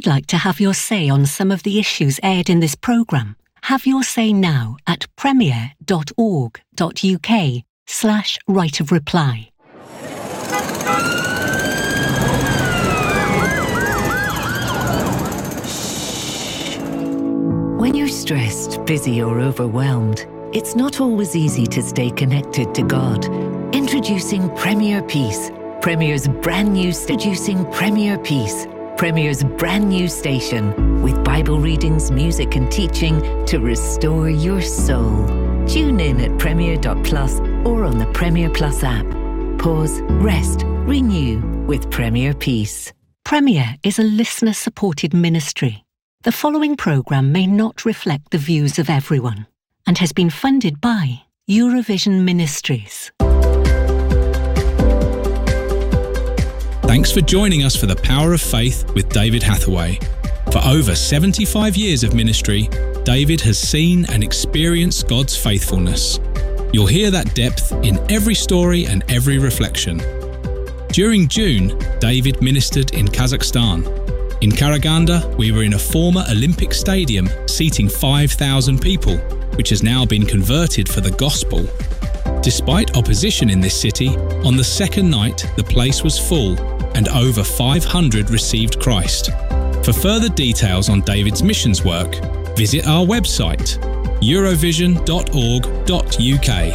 you'd like to have your say on some of the issues aired in this programme, have your say now at premier.org.uk/right of reply. When you're stressed, busy or overwhelmed, it's not always easy to stay connected to God. Introducing Premier Peace, Premier's brand new Premier's brand new station with Bible readings, music and teaching to restore your soul. Tune in at premier.plus or on the Premier Plus app. Pause, rest, renew with Premier Peace. Premier is a listener-supported ministry. The following programme may not reflect the views of everyone and has been funded by Eurovision Ministries. Thanks for joining us for The Power of Faith with David Hathaway. For over 75 years of ministry, David has seen and experienced God's faithfulness. You'll hear that depth in every story and every reflection. During June, David ministered in Kazakhstan. In Karaganda, we were in a former Olympic stadium seating 5,000 people, which has now been converted for the gospel. Despite opposition in this city, on the second night the place was full and over 500 received Christ. For further details on David's missions work, visit our website, eurovision.org.uk.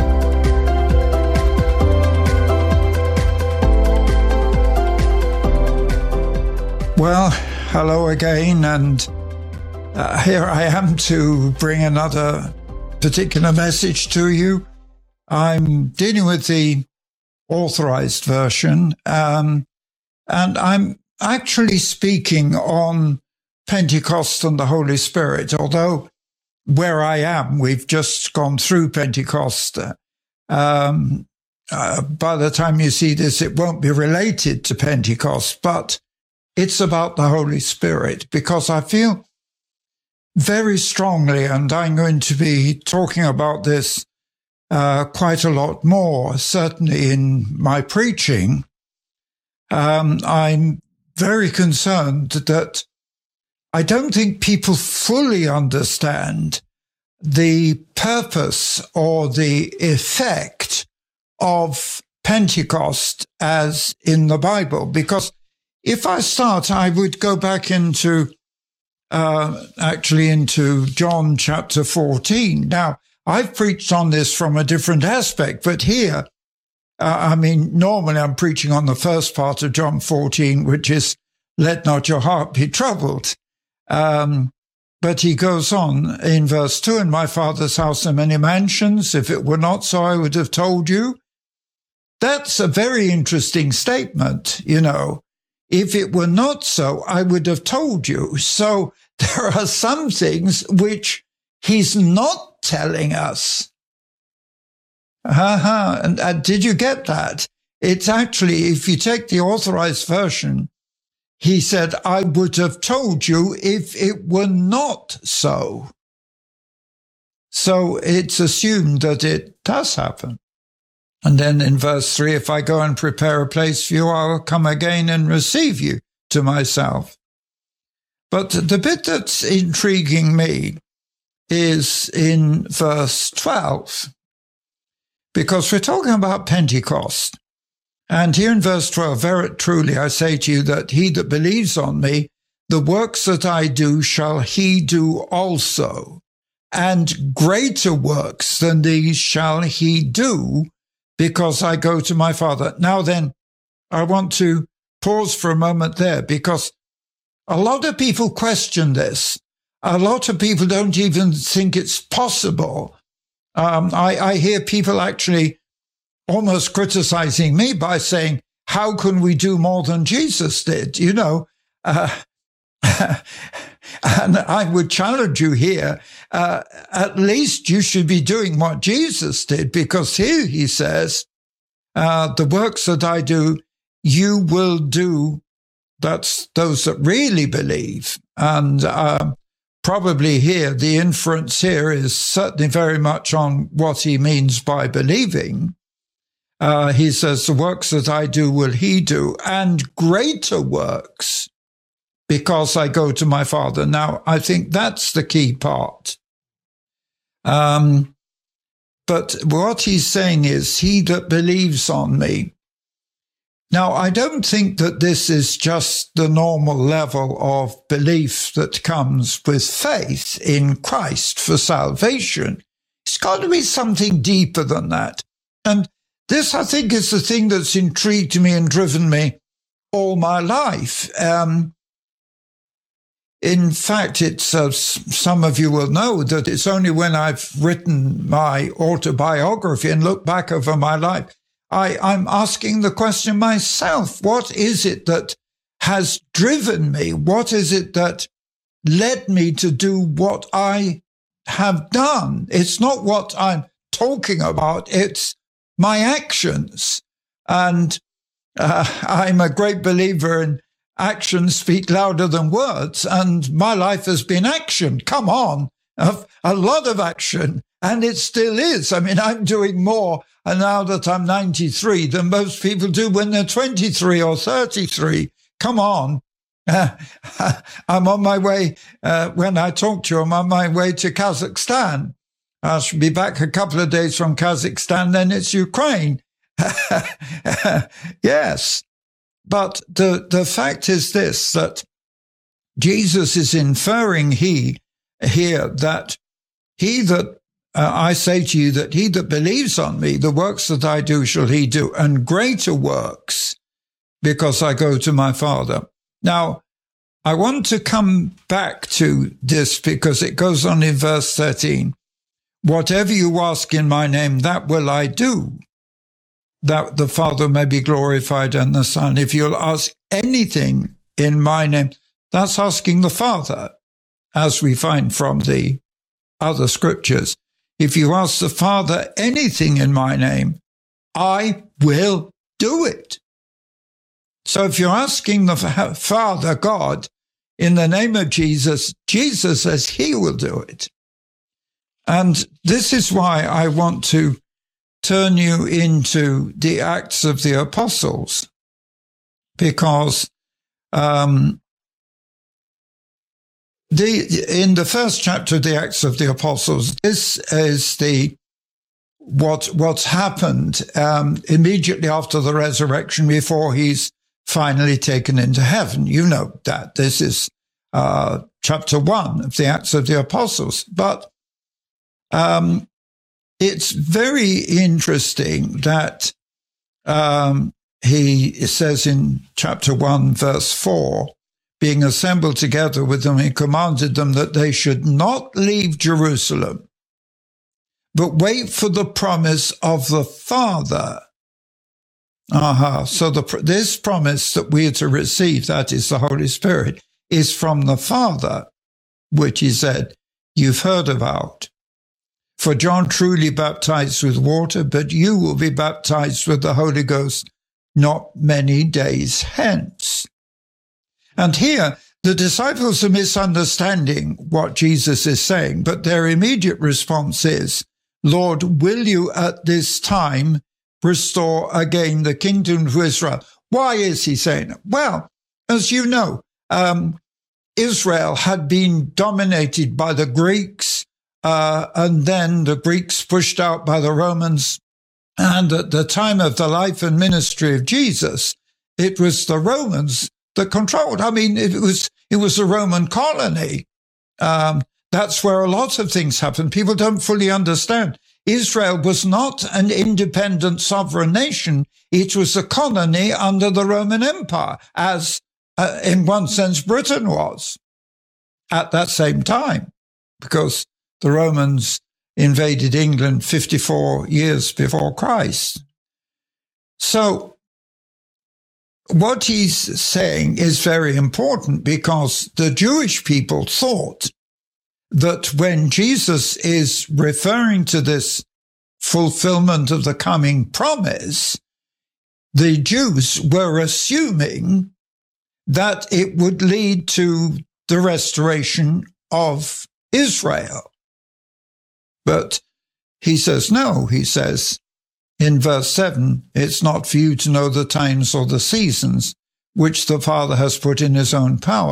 Well, hello again, and here I am to bring another particular message to you. I'm dealing with the authorized version, and I'm actually speaking on Pentecost and the Holy Spirit, although where I am, we've just gone through Pentecost. By the time you see this, it won't be related to Pentecost, but it's about the Holy Spirit, because I feel very strongly, and I'm going to be talking about this quite a lot more, certainly in my preaching. I'm very concerned that I don't think people fully understand the purpose or the effect of Pentecost as in the Bible. Because if I start, I would go back into John chapter 14. Now, I've preached on this from a different aspect, but here, normally I'm preaching on the first part of John 14, which is, let not your heart be troubled. But he goes on in verse 2, in my Father's house are many mansions. If it were not so, I would have told you. That's a very interesting statement, you know. If it were not so, I would have told you. So there are some things which he's not telling us. And did you get that? It's actually, if you take the authorized version, he said, I would have told you if it were not so. So it's assumed that it does happen. And then in verse 3, if I go and prepare a place for you, I will come again and receive you to myself. But the bit that's intriguing me is in verse 12, because we're talking about Pentecost. And here in verse 12, very truly I say to you that he that believes on me, the works that I do shall he do also, and greater works than these shall he do, because I go to my Father. Now then, I want to pause for a moment there, because a lot of people question this. A lot of people don't even think it's possible. I hear people actually almost criticizing me by saying, how can we do more than Jesus did? You know, and I would challenge you here, at least you should be doing what Jesus did, because here he says, the works that I do, you will do. That's those that really believe. And probably here, the inference here is certainly very much on what he means by believing. He says, the works that I do will he do, and greater works because I go to my Father. Now, I think that's the key part. But what he's saying is, he that believes on me. Now, I don't think that this is just the normal level of belief that comes with faith in Christ for salvation. It's got to be something deeper than that. And this, I think, is the thing that's intrigued me and driven me all my life. In fact, it's some of you will know that it's only when I've written my autobiography and looked back over my life, I'm asking the question myself, what is it that has driven me? What is it that led me to do what I have done? It's not what I'm talking about, it's my actions. And I'm a great believer in actions speak louder than words, and my life has been action. Come on, a lot of action, and it still is. I mean, I'm doing more now that I'm 93 than most people do when they're 23 or 33. Come on. I'm on my way, when I talk to you, I'm on my way to Kazakhstan. I should be back a couple of days from Kazakhstan, then it's Ukraine. Yes. But the fact is this, that Jesus is inferring here that he that, I say to you that he that believes on me, the works that I do shall he do, and greater works, because I go to my Father. Now, I want to come back to this because it goes on in verse 13. Whatever you ask in my name, that will I do, that the Father may be glorified and the Son. If you'll ask anything in my name, that's asking the Father, as we find from the other scriptures. If you ask the Father anything in my name, I will do it. So if you're asking the Father, God, in the name of Jesus, Jesus says he will do it. And this is why I want to turn you into the Acts of the Apostles, because in the first chapter of the Acts of the Apostles, this is what's happened immediately after the resurrection, before he's finally taken into heaven. You know that this is chapter 1 of the Acts of the Apostles, but it's very interesting that he says in chapter 1, verse 4, being assembled together with them, he commanded them that they should not leave Jerusalem, but wait for the promise of the Father. So this promise that we are to receive, that is the Holy Spirit, is from the Father, which he said, you've heard about. For John truly baptized with water, but you will be baptized with the Holy Ghost not many days hence. And here, the disciples are misunderstanding what Jesus is saying, but their immediate response is, Lord, will you at this time restore again the kingdom to Israel? Why is he saying it? Well, as you know, Israel had been dominated by the Greeks, and then the Greeks pushed out by the Romans. And at the time of the life and ministry of Jesus, it was the Romans that controlled. I mean, it was a Roman colony. That's where a lot of things happen. People don't fully understand. Israel was not an independent sovereign nation. It was a colony under the Roman Empire, as in one sense Britain was at that same time, because the Romans invaded England 54 years before Christ. So what he's saying is very important, because the Jewish people thought that when Jesus is referring to this fulfillment of the coming promise, the Jews were assuming that it would lead to the restoration of Israel. But he says, no, he says in verse 7, it's not for you to know the times or the seasons which the Father has put in his own power.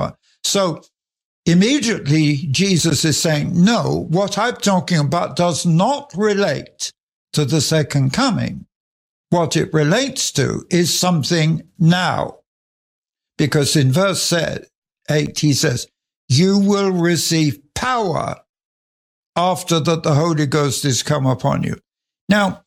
So immediately Jesus is saying, no, what I'm talking about does not relate to the second coming. What it relates to is something now. Because in verse 8, he says, you will receive power after that the Holy Ghost is come upon you. Now,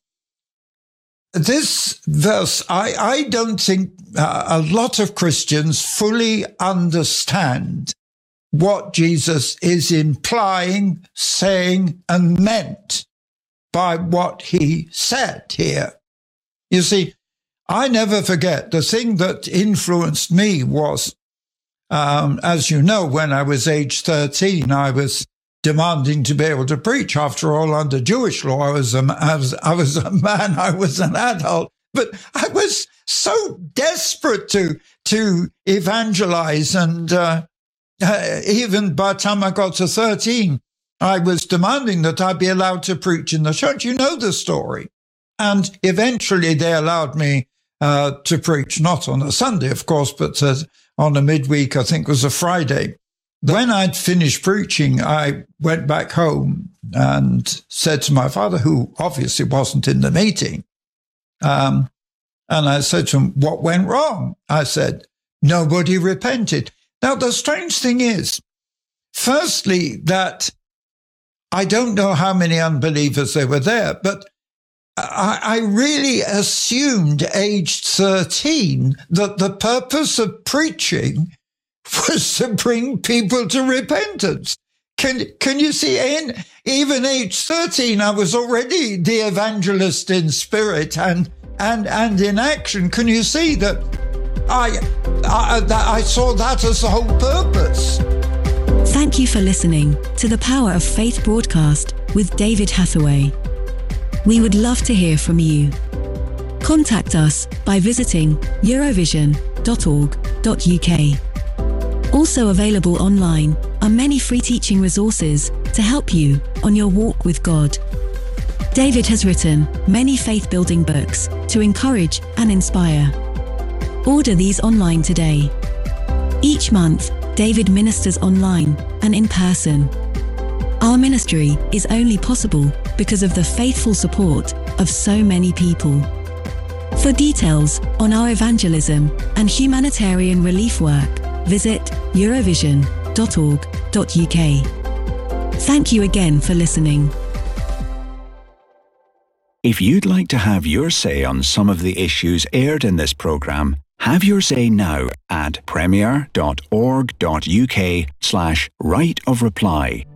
this verse, I don't think a lot of Christians fully understand what Jesus is implying, saying, and meant by what he said here. You see, I never forget the thing that influenced me was, as you know, when I was age 13, I was demanding to be able to preach. After all, under Jewish law, I was a man, I was an adult, but I was so desperate to evangelize. And even by the time I got to 13, I was demanding that I be allowed to preach in the church. You know the story. And eventually they allowed me to preach, not on a Sunday, of course, but on a midweek, I think it was a Friday. When I'd finished preaching, I went back home and said to my father, who obviously wasn't in the meeting, and I said to him, what went wrong? I said, nobody repented. Now, the strange thing is, firstly, that I don't know how many unbelievers there were there, but I really assumed, aged 13, that the purpose of preaching was to bring people to repentance. Can you see? Even age 13, I was already the evangelist in spirit and in action. Can you see that I saw that as the whole purpose? Thank you for listening to the Power of Faith broadcast with David Hathaway. We would love to hear from you. Contact us by visiting eurovision.org.uk. Also available online are many free teaching resources to help you on your walk with God. David has written many faith-building books to encourage and inspire. Order these online today. Each month, David ministers online and in person. Our ministry is only possible because of the faithful support of so many people. For details on our evangelism and humanitarian relief work, visit eurovision.org.uk. Thank you again for listening. If you'd like to have your say on some of the issues aired in this programme, have your say now at premier.org.uk/right of reply.